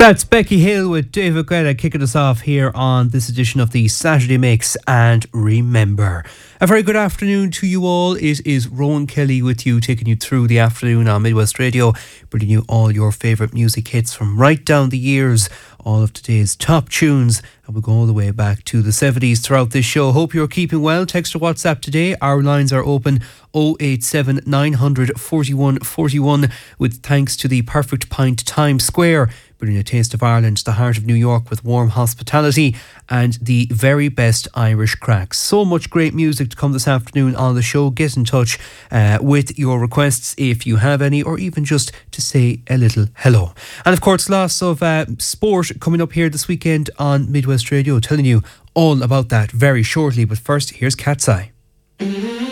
That's Becky Hill with David Guetta kicking us off here on this edition of the Saturday Mix. And remember, a very good afternoon to you all. It is Rowan Kelly with you, taking you through the afternoon on Midwest Radio, bringing you all your favourite music hits from right down the years, all of today's top tunes, and we'll go all the way back to the 70s throughout this show. Hope you're keeping well. Text or WhatsApp today. Our lines are open 087 900 41 41, with thanks to the Perfect Pint Times Square, bringing a taste of Ireland to the heart of New York with warm hospitality and the very best Irish cracks. So much great music to come this afternoon on the show. Get in touch with your requests if you have any, or even just to say a little hello. And of course, lots of sport coming up here this weekend on Midwest Radio, telling you all about that very shortly. But first, here's Cat's Eye.